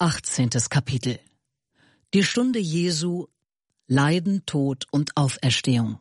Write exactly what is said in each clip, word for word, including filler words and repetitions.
achtzehntes Kapitel. Die Stunde Jesu, Leiden, Tod und Auferstehung.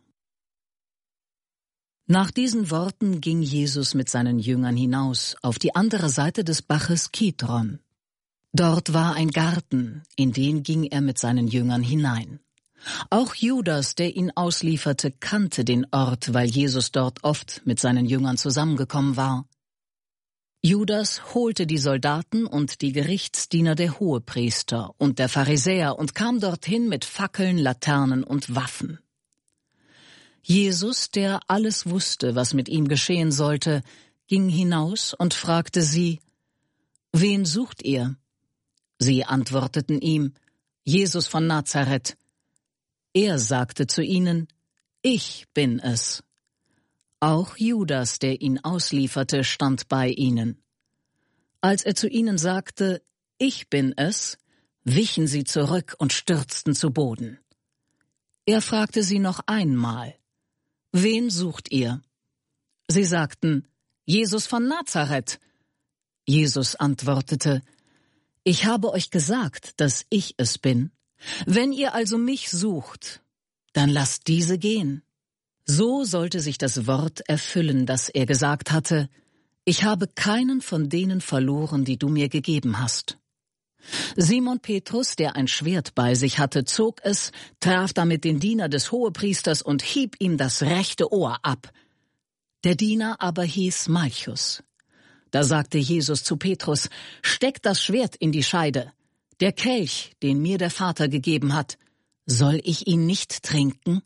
Nach diesen Worten ging Jesus mit seinen Jüngern hinaus auf die andere Seite des Baches Kidron. Dort war ein Garten, in den ging er mit seinen Jüngern hinein. Auch Judas, der ihn auslieferte, kannte den Ort, weil Jesus dort oft mit seinen Jüngern zusammengekommen war. Judas holte die Soldaten und die Gerichtsdiener der Hohepriester und der Pharisäer und kam dorthin mit Fackeln, Laternen und Waffen. Jesus, der alles wusste, was mit ihm geschehen sollte, ging hinaus und fragte sie: »Wen sucht ihr?« Sie antworteten ihm: »Jesus von Nazareth.« Er sagte zu ihnen: »Ich bin es.« Auch Judas, der ihn auslieferte, stand bei ihnen. Als er zu ihnen sagte: »Ich bin es«, wichen sie zurück und stürzten zu Boden. Er fragte sie noch einmal: »Wen sucht ihr?« Sie sagten: »Jesus von Nazareth.« Jesus antwortete: »Ich habe euch gesagt, dass ich es bin. Wenn ihr also mich sucht, dann lasst diese gehen.« So sollte sich das Wort erfüllen, das er gesagt hatte: »Ich habe keinen von denen verloren, die du mir gegeben hast.« Simon Petrus, der ein Schwert bei sich hatte, zog es, traf damit den Diener des Hohepriesters und hieb ihm das rechte Ohr ab. Der Diener aber hieß Malchus. Da sagte Jesus zu Petrus: »Steck das Schwert in die Scheide. Der Kelch, den mir der Vater gegeben hat, soll ich ihn nicht trinken?«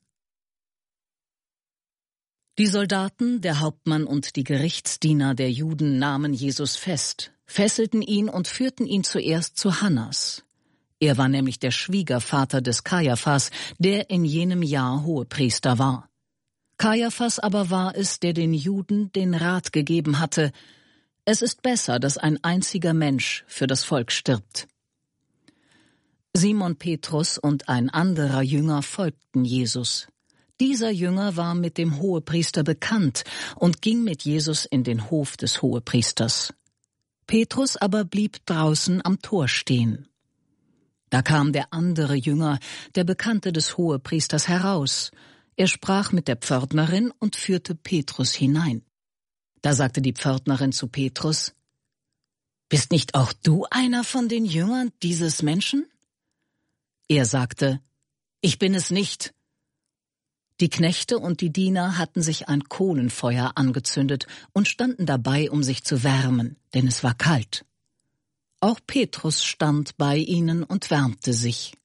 Die Soldaten, der Hauptmann und die Gerichtsdiener der Juden nahmen Jesus fest, fesselten ihn und führten ihn zuerst zu Hannas. Er war nämlich der Schwiegervater des Kajaphas, der in jenem Jahr Hohepriester war. Kajaphas aber war es, der den Juden den Rat gegeben hatte: Es ist besser, dass ein einziger Mensch für das Volk stirbt. Simon Petrus und ein anderer Jünger folgten Jesus. Dieser Jünger war mit dem Hohepriester bekannt und ging mit Jesus in den Hof des Hohepriesters. Petrus aber blieb draußen am Tor stehen. Da kam der andere Jünger, der Bekannte des Hohepriesters, heraus. Er sprach mit der Pförtnerin und führte Petrus hinein. Da sagte die Pförtnerin zu Petrus: »Bist nicht auch du einer von den Jüngern dieses Menschen?« Er sagte: »Ich bin es nicht.« Die Knechte und die Diener hatten sich ein Kohlenfeuer angezündet und standen dabei, um sich zu wärmen, denn es war kalt. Auch Petrus stand bei ihnen und wärmte sich.